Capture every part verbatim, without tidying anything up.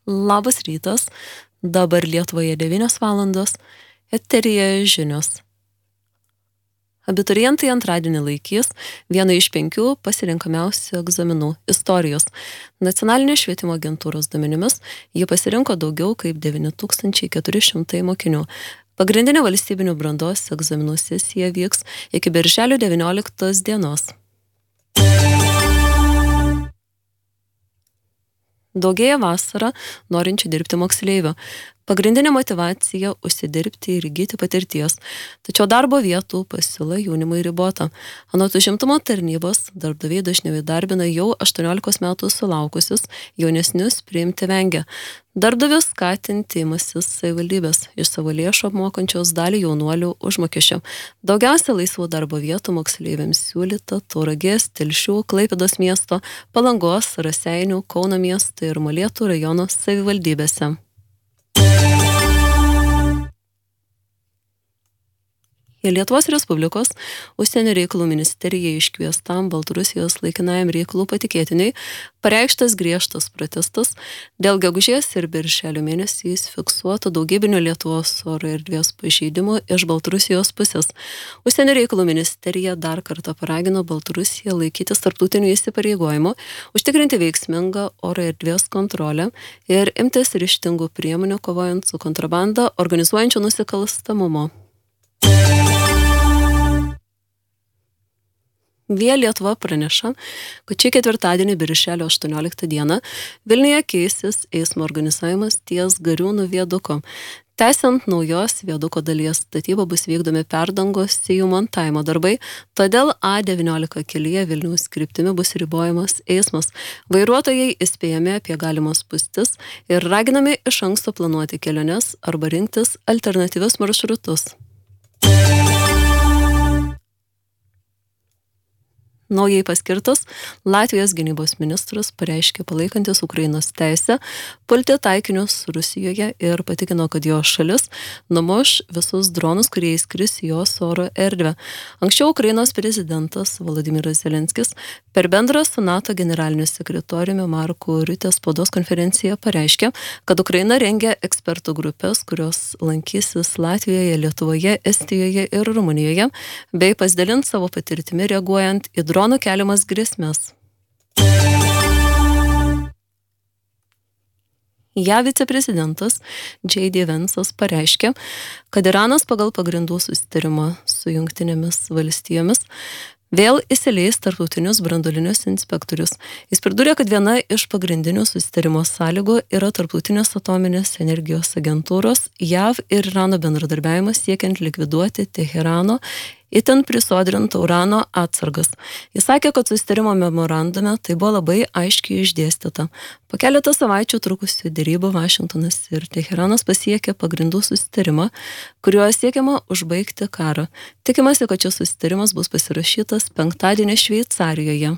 Labas rytas, dabar Lietuvoje devynios valandos, eteryje žinios. Abiturientai antradienį laikys vieną iš penkių pasirinkamiausių egzaminų – istorijos. Nacionalinės švietimo agentūros duomenimis jį pasirinko daugiau kaip devyni tūkstančiai keturi šimtai mokinių. Pagrindinė valstybinių brandos egzaminų sesija vyks iki birželio devynioliktos dienos. Daugėja vasarą norinčių dirbti moksleivių. Pagrindinė motyvacija – užsidirbti ir įgyti patirties. Tačiau darbo vietų pasiūla jaunimui ribota. Anot užimtumo tarnybos, darbdaviai dažniau įdarbina jau aštuoniolikos metų sulaukusius, jaunesnius priimti vengia. Darbdavius skatinti imasi savivaldybės iš savo lėšų apmokančios dalį jaunuolių užmokesčio. Daugiausia laisvų darbo vietų moksleiviams siūlyta Tauragės, Telšių, Klaipėdos miesto, Palangos, Raseinių, Kauno miesto ir Molėtų rajono savivaldybėse. Į Lietuvos Respublikos užsienio reikalų ministerija iškviestam Baltarusijos laikinajam reikalų patikėtiniui pareikštas griežtas protestas dėl gegužės ir birželio mėnesiais fiksuoto daugybinio Lietuvos oro erdvės pažeidimo iš Baltarusijos pusės. Užsienio reikalų ministerija dar kartą paragino Baltarusiją laikytis tarptautinių įsipareigojimų, užtikrinti veiksmingą oro erdvės kontrolę ir imtis ryžtingų priemonių kovojant su kontrabanda organizuojančiu nusikalstamumo. Via Lietuva praneša, kad šį ketvirtadienį birželio aštuonioliktą dieną Vilniuje keisis eismo organizavimas ties Gariūnų viaduko. Tęsiant naujos viaduko dalies statybą bus vykdomi perdangos sijų montavimo darbai, todėl A devyniolika kelyje Vilniaus kryptimi bus ribojamas eismas. Vairuotojai įspėjami apie galimas spūstis ir raginami iš anksto planuoti keliones arba rinktis alternatyvius maršrutus. Naujai paskirtas Latvijos gynybos ministras pareiškė palaikantis Ukrainos teisę pulti taikinius Rusijoje ir patikino, kad jo šalis numuš visus dronus, kurie įskris į jos oro erdvę. Anksčiau Ukrainos prezidentas Volodymyras Zelenskis per bendrą su NATO generaliniu sekretoriumi Marku Riute spaudos konferenciją pareiškė, kad Ukraina rengia ekspertų grupės, kurios lankysis Latvijoje, Lietuvoje, Estijoje ir Rumunijoje, bei pasidalins savo patirtimi reaguojant į dronų keliamas grėsmes. J A V viceprezidentas J D Vance'as pareiškė, kad Iranas pagal pagrindų susitarimą su Jungtinėmis valstijomis vėl įsileis tarptautinius branduolinius inspektorius. Jis pridūrė, kad viena iš pagrindinių susitarimo sąlygų yra tarptautinės atominės energijos agentūros J A V ir Irano bendradarbiavimas siekiant likviduoti Teherano itin prisodrinto urano atsargas. Jis sakė, kad susitarimo memorandume tai buvo labai aiškiai išdėstyta. Po keletą savaičių trukusių derybų Vašingtonas ir Teheranas pasiekė pagrindų susitarimą, kuriuo siekiama užbaigti karą. Tikimasi, kad šis susitarimas bus pasirašytas penktadienį Šveicarijoje.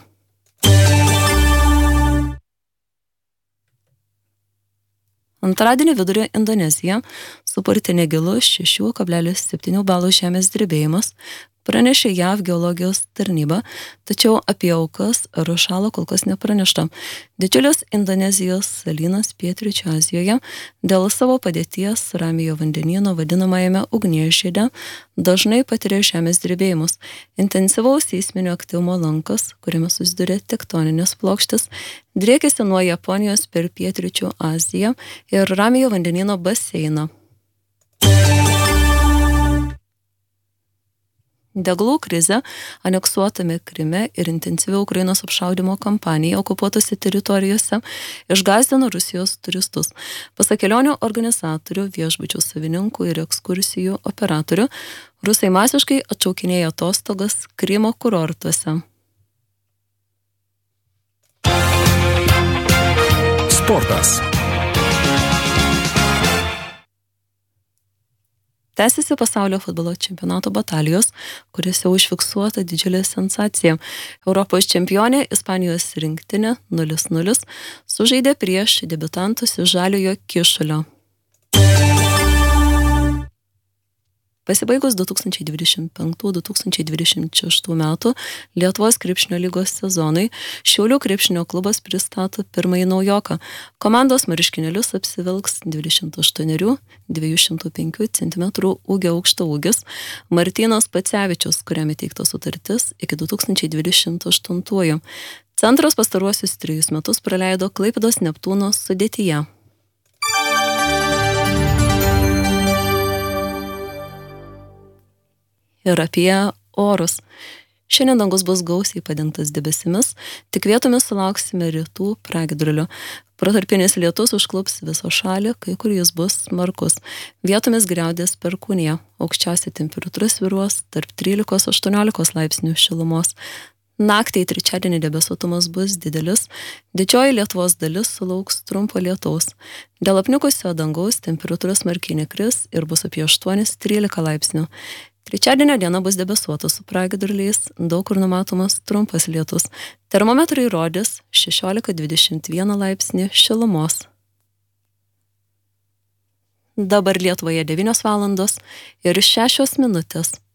Antradienį vidurio Indonezija supurtė negilus šešių kablelis septynių balų žemės drebėjimas, pranešė J A V geologijos tarnyba, tačiau apie aukas ar žalą kol kas nepranešta. Didžiulis Indonezijos salynas pietryčių Azijoje dėl savo padėties Ramiojo vandenyno vadinamajame ugniežiede dažnai patiria žemės drebėjimus. Intensyvaus seisminio aktyvumo lankas, kuriame susiduria tektoninės plokštės, driekėsi nuo Japonijos per pietryčių Aziją ir Ramiojo vandenyno baseiną. Degalų krizė aneksuotame Kryme ir intensyvi Ukrainos apšaudymo kampanija okupuotose teritorijose išgąsdino Rusijos turistus. Pasak kelionių organizatorių, viešbučių savininkų ir ekskursijų operatorių, rusai masiškai atšaukinėjo atostogas Krymo kurortuose. Sportas. Tęsiasi pasaulio futbolo čempionato batalijos, kuriuose užfiksuota didžiulė sensacija. Europos čempionė Ispanijos rinktinė nulis nulis sužaidė prieš debiutantus iš Žaliojo Kyšulio. Pasibaigus du tūkstančiai dvidešimt penktų - du tūkstančiai dvidešimt šeštų metų Lietuvos krepšinio lygos sezonui Šiaulių krepšinio klubas pristato pirmąjį naujoką. Komandos marškinėlius apsivilks dvidešimt aštuonerių - dviejų šimtų penkių centimetrų ūgio aukštaūgis Martynas Pacevičius, kuriam įteikta sutartis iki du tūkstančiai dvidešimt aštuntųjų. Centras pastaruosius trejus metus praleido Klaipėdos Neptūno sudėtyje. Ir apie orus. Šiandien dangus bus gausiai padengtas debesimis, tik vietomis sulauksime rytų pragiedrulių. Protarpinis lietus užklups visą šalį, kai kur jis bus smarkus. Vietomis griaudės perkūnija. Aukščiausia temperatūra svyruos tarp trylikos aštuoniolikos laipsnių šilumos. Naktį į trečiadienį debesuotumas bus didelis, didžioji Lietuvos dalis sulauks trumpo lietaus. Dėl apniukusio dangaus temperatūra smarkiai nekris ir bus apie aštuoni trylika laipsnių. Trečiadienio diena bus debesuota su pragiedruliais, daug kur numatomas trumpas lietus. Termometrai rodys šešiolika dvidešimt vieną laipsnį šilumos. Dabar Lietuvoje devynios valandos ir šešios minutės.